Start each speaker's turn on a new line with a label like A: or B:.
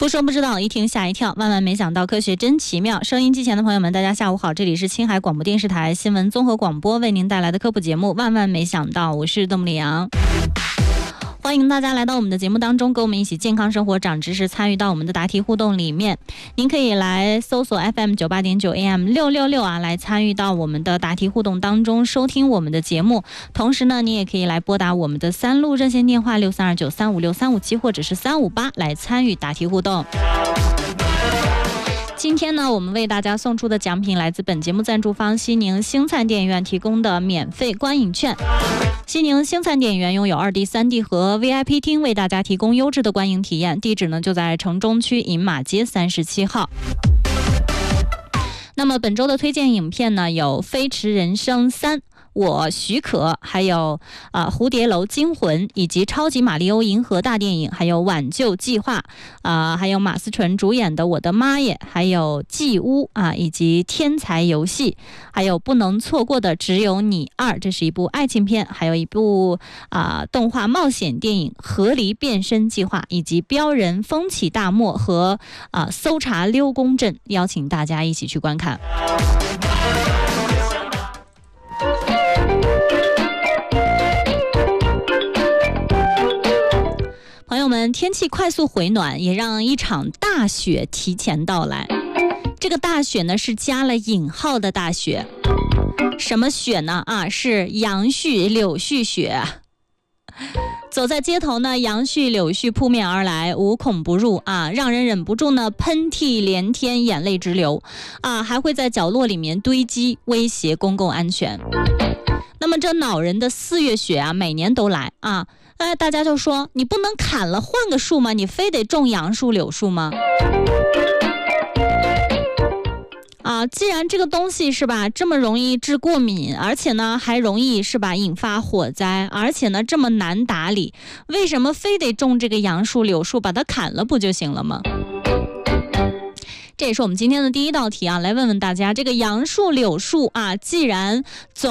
A: 不说不知道，一听吓一跳，万万没想到，科学真奇妙。收音机前的朋友们，大家下午好，这里是青海广播电视台新闻综合广播为您带来的科普节目《万万没想到》，我是邓木里阳。欢迎大家来到我们的节目当中，跟我们一起健康生活长知识，参与到我们的答题互动里面。您可以来搜索 FM98.9 AM 666啊，来参与到我们的答题互动当中，收听我们的节目。同时呢，你也可以来拨打我们的3路热线电话6329356357或者是358来参与答题互动。今天呢，我们为大家送出的奖品来自本节目赞助方西宁星灿电影院提供的免费观影券。西宁星灿电影院拥有2D、3D 和 VIP 厅，为大家提供优质的观影体验。地址呢就在城中区银马街37号。那么本周的推荐影片呢，有《飞驰人生3》。我许可，还有蝴蝶楼惊魂，以及超级马里欧银河大电影，还有挽救计划，还有马思纯主演的我的妈耶，还有祭屋以及天才游戏，还有不能错过的只有你2，这是一部爱情片，还有一部动画冒险电影河狸变身计划，以及标人风起大漠和搜查溜宫镇，邀请大家一起去观看。朋友们，天气快速回暖，也让一场大雪提前到来。这个大雪呢，是加了引号的大雪。什么雪呢？是杨絮、柳絮雪。走在街头呢，杨絮、柳絮扑面而来，无孔不入让人忍不住呢喷嚏连天，眼泪直流还会在角落里面堆积，威胁公共安全。那么这恼人的4月雪每年都来大家就说，你不能砍了换个树吗？你非得种杨树柳树吗？既然这个东西是吧，这么容易致过敏，而且呢还容易是吧引发火灾，而且呢这么难打理，为什么非得种这个杨树柳树，把它砍了不就行了吗？这也是我们今天的第一道题来问问大家，这个杨树柳树既然总